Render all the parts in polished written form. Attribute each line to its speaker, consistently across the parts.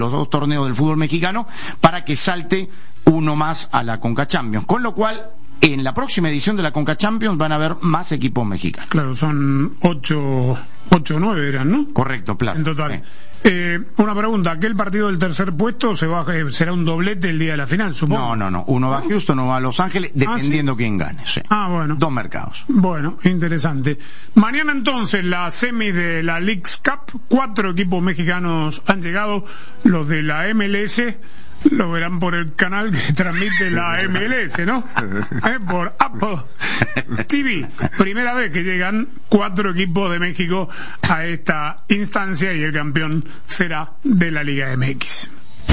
Speaker 1: los dos torneos del fútbol mexicano para que salte uno más a la Conca Champions, con lo cual en la próxima edición de la Conca Champions van a haber más equipos mexicanos.
Speaker 2: Claro, son 8 o 9 eran, ¿no?
Speaker 1: Correcto, Plaza.
Speaker 2: En total. Una pregunta, ¿aquel partido del tercer puesto será un doblete el día de la final, supongo?
Speaker 1: No. Uno va a Houston, uno va a Los Ángeles, dependiendo
Speaker 2: ¿sí?
Speaker 1: quién gane. Sí.
Speaker 2: Bueno.
Speaker 1: Dos mercados.
Speaker 2: Bueno, interesante. Mañana entonces la semi de la Leagues Cup, 4 equipos mexicanos han llegado, los de la MLS lo verán por el canal que transmite la MLS, ¿no? Por Apple TV. Primera vez que llegan 4 equipos de México a esta instancia y el campeón será de la Liga MX.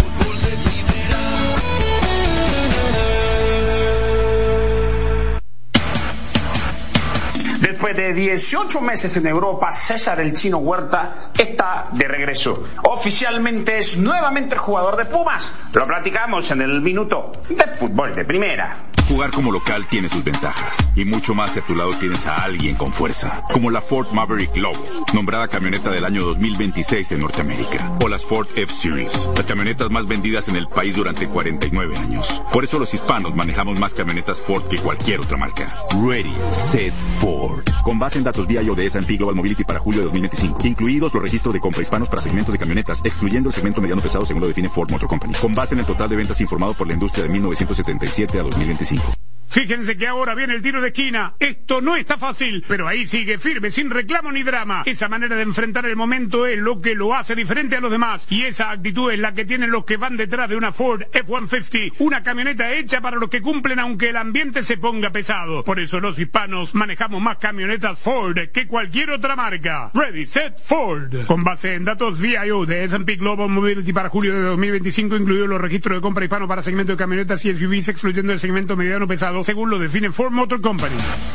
Speaker 3: Después de 18 meses en Europa, César el Chino Huerta está de regreso. Oficialmente es nuevamente jugador de Pumas. Lo platicamos en el minuto de fútbol de primera.
Speaker 4: Jugar como local tiene sus ventajas, y mucho más si a tu lado tienes a alguien con fuerza, como la Ford Maverick Lobo, nombrada camioneta del año 2026 en Norteamérica, o las Ford F-Series, las camionetas más vendidas en el país durante 49 años. Por eso los hispanos manejamos más camionetas Ford que cualquier otra marca. Ready, Set, Ford. Con base en datos VIO de S&P Global Mobility para julio de 2025, incluidos los registros de compra hispanos para segmentos de camionetas, excluyendo el segmento mediano pesado según lo define Ford Motor Company, con base en el total de ventas informado por la industria de 1977 a 2025.
Speaker 2: Fíjense que ahora viene el tiro de esquina. Esto no está fácil, pero ahí sigue firme, sin reclamo ni drama. Esa manera de enfrentar el momento es lo que lo hace diferente a los demás. Y esa actitud es la que tienen los que van detrás de una Ford F-150, una camioneta hecha para los que cumplen aunque el ambiente se ponga pesado. Por eso los hispanos manejamos más camionetas Ford que cualquier otra marca. Ready, Set, Ford. Con base en datos VIO de S&P Global Mobility para julio de 2025, incluidos los registros de compra hispano para segmento de camionetas y SUVs, excluyendo el segmento mediano pesado, según lo define Ford Motor Company.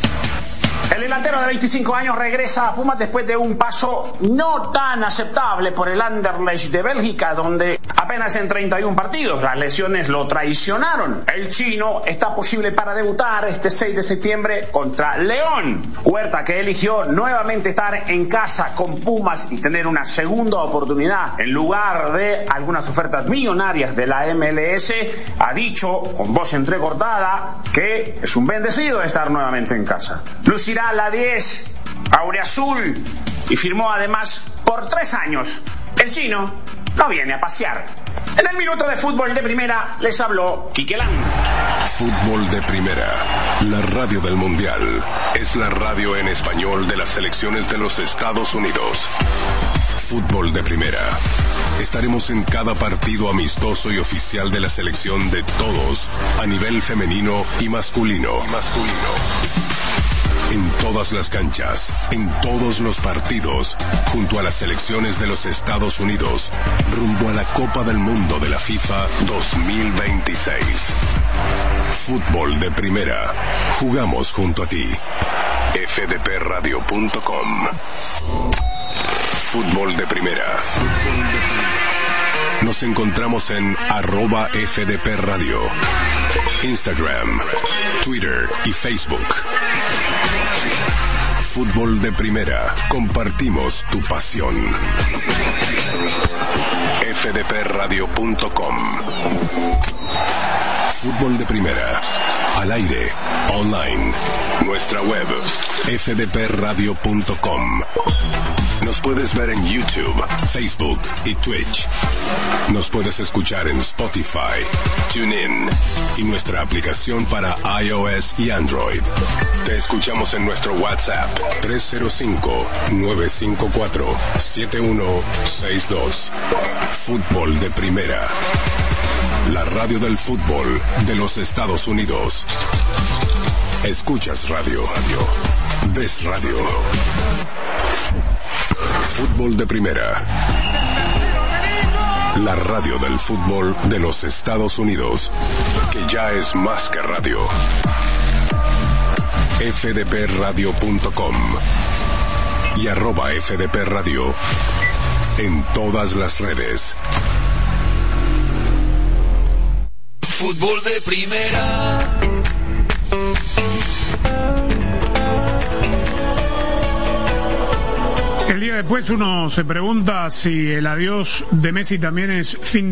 Speaker 3: El delantero de 25 años regresa a Pumas después de un paso no tan aceptable por el Anderlecht de Bélgica, donde apenas en 31 partidos las lesiones lo traicionaron. El chino está posible para debutar este 6 de septiembre contra León. Huerta, que eligió nuevamente estar en casa con Pumas y tener una segunda oportunidad en lugar de algunas ofertas millonarias de la MLS, ha dicho con voz entrecortada que es un bendecido estar nuevamente en casa. Lucirá la 10 aureazul y firmó además por 3 años. El chino no viene a pasear. En el minuto de fútbol de primera les habló Quique Lanz.
Speaker 5: Fútbol de primera, la radio del mundial. Es la radio en español de las selecciones de los Estados Unidos. Fútbol de primera. Estaremos en cada partido amistoso y oficial de la selección de todos, a nivel femenino y masculino. En todas las canchas, en todos los partidos, junto a las selecciones de los Estados Unidos, rumbo a la Copa del Mundo de la FIFA 2026. Fútbol de primera. Jugamos junto a ti. fdpradio.com. Fútbol de primera. Nos encontramos en @FDPRadio, Instagram, Twitter y Facebook. Fútbol de primera. Compartimos tu pasión. fdpradio.com. Fútbol de primera. Al aire, online. Nuestra web, fdpradio.com. Nos puedes ver en YouTube, Facebook y Twitch. Nos puedes escuchar en Spotify, TuneIn y nuestra aplicación para iOS y Android. Te escuchamos en nuestro WhatsApp 305-954-7162. Fútbol de primera. La radio del fútbol de los Estados Unidos. Escuchas radio. Ves radio. Fútbol de primera. La radio del fútbol de los Estados Unidos, que ya es más que radio. fdpradio.com y @fdpradio en todas las redes.
Speaker 6: Fútbol de primera.
Speaker 2: El día después uno se pregunta si el adiós de Messi también es fin